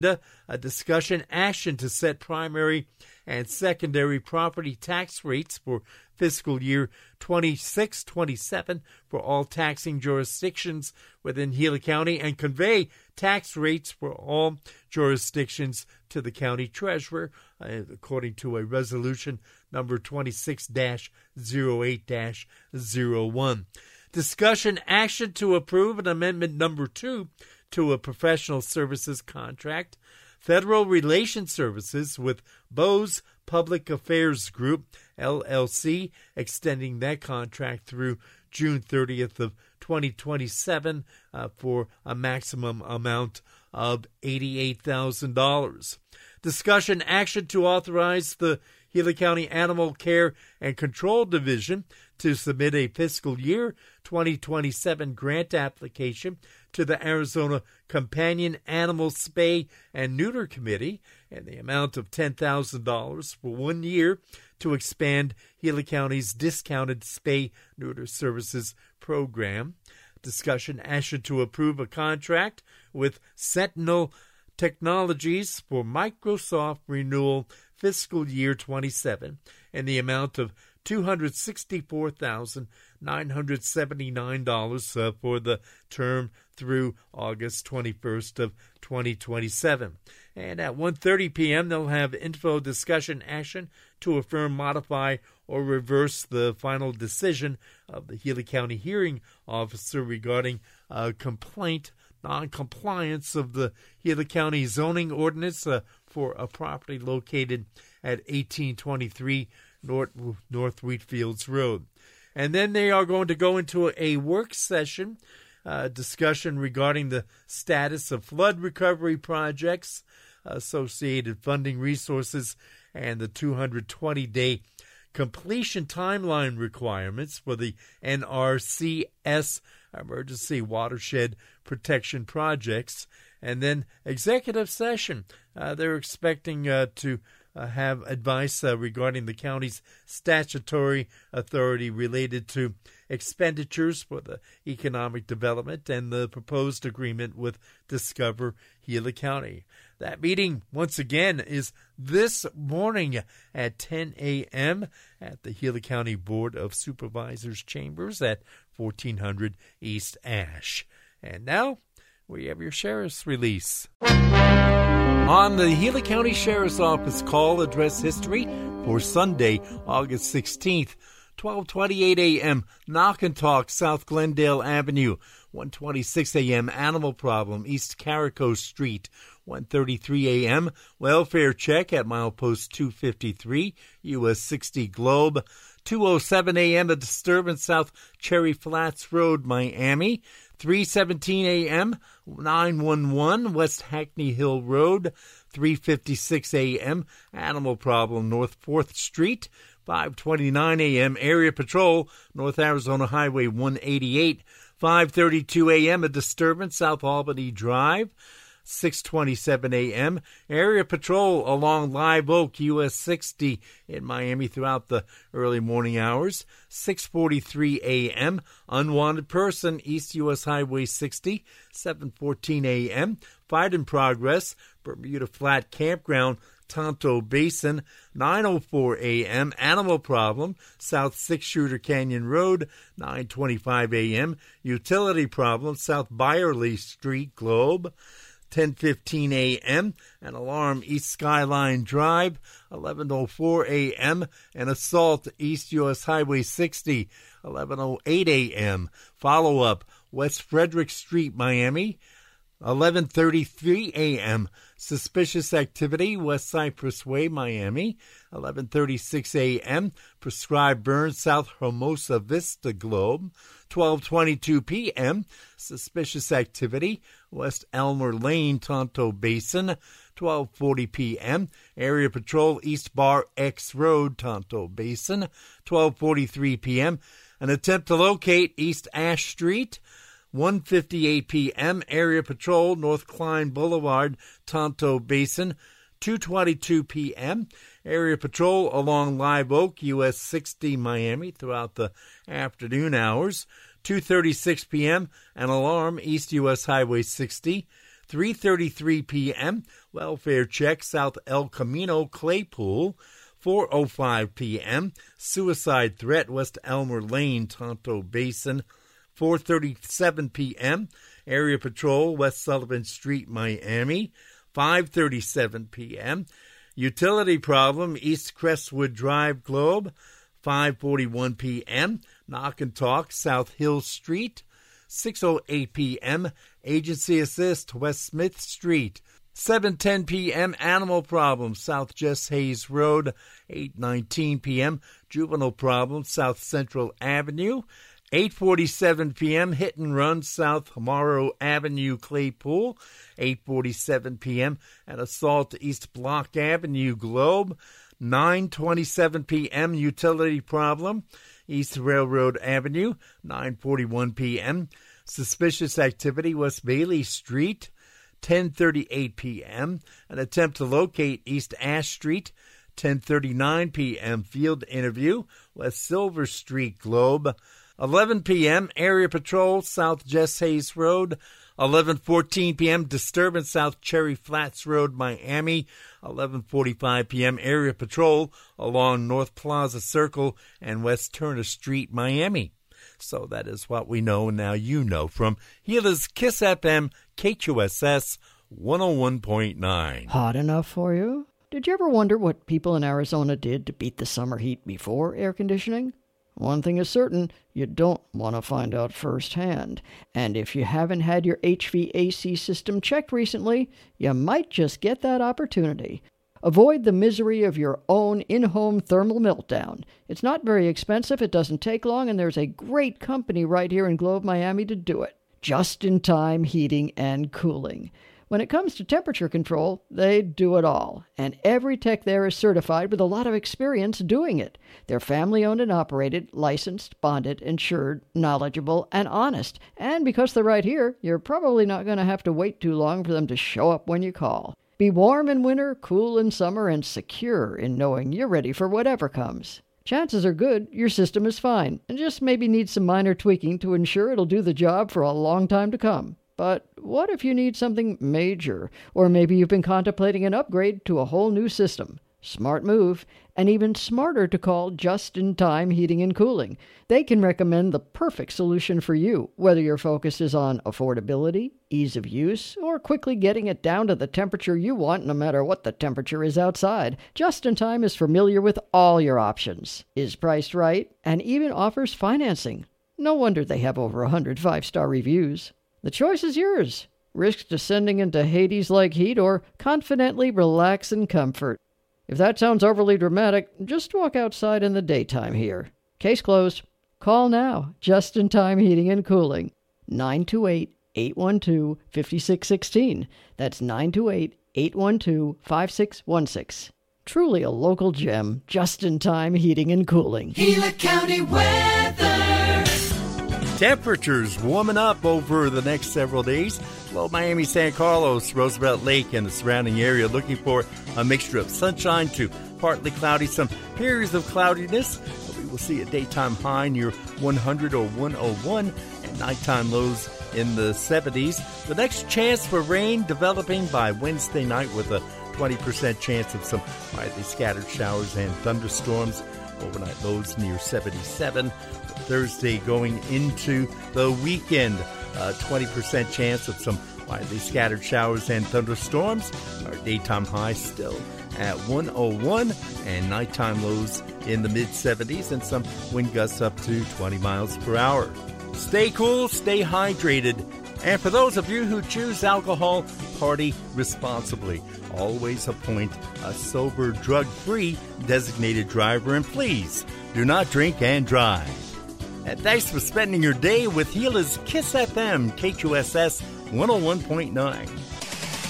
A discussion action to set primary and secondary property tax rates for fiscal year 26-27 for all taxing jurisdictions within Gila County and convey tax rates for all jurisdictions to the county treasurer, according to a resolution number 26-08-01. Discussion action to approve an amendment number 2 to a professional services contract, Federal Relations Services with Bose Public Affairs Group, LLC, extending that contract through June 30th of 2027 for a maximum amount of $88,000. Discussion action to authorize the Gila County Animal Care and Control Division to submit a fiscal year 2027 grant application to the Arizona Companion Animal Spay and Neuter Committee in the amount of $10,000 for 1 year to expand Gila County's discounted spay-neuter services program. Discussion action to approve a contract with Sentinel Technologies for Microsoft renewal fiscal year 27 in the amount of $264,979 for the term through August 21st of 2027. And at 1:30 p.m., they'll have info discussion action to affirm, modify, or reverse the final decision of the Gila County hearing officer regarding a complaint non-compliance of the Gila County zoning ordinance for a property located at 1823 North Wheatfields Road. And then they are going to go into a work session discussion regarding the status of flood recovery projects, associated funding resources, and the 220-day completion timeline requirements for the NRCS Emergency Watershed Protection Projects. And then executive session. They're expecting to have advice regarding the county's statutory authority related to expenditures for the economic development and the proposed agreement with Discover Gila County. That meeting, once again, is this morning at 10 a.m. at the Gila County Board of Supervisors Chambers at 1400 East Ash. And now we have your sheriff's release. On the Gila County Sheriff's Office call address history for Sunday, August 16th, 12:28 a.m., Knock and Talk, South Glendale Avenue. 1:26 a.m., Animal Problem, East Carico Street. 1:33 a.m., Welfare Check at milepost 253, US 60 Globe. 2:07 a.m., a disturbance South Cherry Flats Road, Miami. 3:17 a.m., 911 West Hackney Hill Road. 3:56 a.m., Animal Problem, North 4th Street. 5:29 a.m., Area Patrol, North Arizona Highway 188. 5:32 a.m., a disturbance South Albany Drive. 6:27 a.m., Area Patrol along Live Oak, US 60 in Miami throughout the early morning hours. 6:43 a.m., Unwanted Person, East US Highway 60. 7:14 a.m., Fight in Progress, Bermuda Flat Campground, Tonto Basin. 9:04 a.m., Animal Problem, South Six Shooter Canyon Road. 9:25 a.m., Utility Problem, South Byerly Street, Globe. 10:15 a.m., an alarm East Skyline Drive. 11:04 a.m., an assault East U.S. Highway 60. 11:08 a.m., follow-up West Frederick Street, Miami. 11:33 a.m., suspicious activity West Cypress Way, Miami. 11:36 a.m., prescribed burn South Hermosa Vista, Globe. 12:22 p.m., suspicious activity West Elmer Lane, Tonto Basin. 12:40 p.m., Area Patrol East Bar X Road, Tonto Basin. 12:43 p.m., an attempt to locate East Ash Street. 1:58 p.m., Area Patrol North Klein Boulevard, Tonto Basin. 2:22 p.m., Area Patrol along Live Oak, US 60, Miami throughout the afternoon hours. 2:36 p.m., an alarm East US Highway 60. 3:33 p.m., welfare check, South El Camino, Claypool. 4:05 p.m., suicide threat, West Elmer Lane, Tonto Basin. 4:37 p.m., area patrol, West Sullivan Street, Miami. 5:37 p.m., utility problem, East Crestwood Drive, Globe. 5:41 p.m., knock and talk, South Hill Street. 6:08 p.m., agency assist, West Smith Street. 7:10 p.m., animal problem, South Jess Hayes Road. 8:19 p.m., juvenile problem, South Central Avenue. 8:47 p.m., hit and run, South Morrow Avenue, Claypool. 8:47 p.m., an assault, East Block Avenue, Globe. 9:27 p.m., utility problem, East Railroad Avenue. 9:41 p.m., suspicious activity, West Bailey Street. 10:38 p.m., an attempt to locate East Ash Street. 10:39 p.m., field interview, West Silver Street, Globe. 11 p.m., area patrol, South Jess Hayes Road. 11:14 p.m., disturbance, South Cherry Flats Road, Miami. 11:45 p.m., area patrol along North Plaza Circle and West Turner Street, Miami. So that is what we know. Now you know from Gila's Kiss FM, KQSS 101.9. Hot enough for you? Did you ever wonder what people in Arizona did to beat the summer heat before air conditioning? One thing is certain, you don't want to find out firsthand. And if you haven't had your HVAC system checked recently, you might just get that opportunity. Avoid the misery of your own in-home thermal meltdown. It's not very expensive, it doesn't take long, and there's a great company right here in Globe, Miami to do it. Just-in-time heating and cooling. When it comes to temperature control, they do it all, and every tech there is certified with a lot of experience doing it. They're family-owned and operated, licensed, bonded, insured, knowledgeable, and honest. And because they're right here, you're probably not going to have to wait too long for them to show up when you call. Be warm in winter, cool in summer, and secure in knowing you're ready for whatever comes. Chances are good your system is fine, and just maybe needs some minor tweaking to ensure it'll do the job for a long time to come. But what if you need something major? Or maybe you've been contemplating an upgrade to a whole new system. Smart move, and even smarter to call Just-in-Time Heating and Cooling. They can recommend the perfect solution for you, whether your focus is on affordability, ease of use, or quickly getting it down to the temperature you want no matter what the temperature is outside. Just-in-Time is familiar with all your options, is priced right, and even offers financing. No wonder they have over 100 5-star reviews. The choice is yours. Risk descending into Hades like heat or confidently relax in comfort. If that sounds overly dramatic, just walk outside in the daytime here. Case closed. Call now. Just-in-Time Heating and Cooling. 928-812-5616. That's 928-812-5616. Truly a local gem. Just-in-Time Heating and Cooling. Gila County weather. Temperatures warming up over the next several days. Below Miami, San Carlos, Roosevelt Lake, and the surrounding area, looking for a mixture of sunshine to partly cloudy, some periods of cloudiness. We will see a daytime high near 100 or 101, and nighttime lows in the 70s. The next chance for rain developing by Wednesday night with a 20% chance of some widely scattered showers and thunderstorms. Overnight lows near 77. Thursday going into the weekend, 20% chance of some widely scattered showers and thunderstorms. Our daytime high still at 101 and nighttime lows in the mid-70s and some wind gusts up to 20 miles per hour. Stay cool, stay hydrated, and for those of you who choose alcohol, party responsibly. Always appoint a sober, drug-free designated driver, and please do not drink and drive. And thanks for spending your day with Gila's Kiss FM, KQSS 101.9.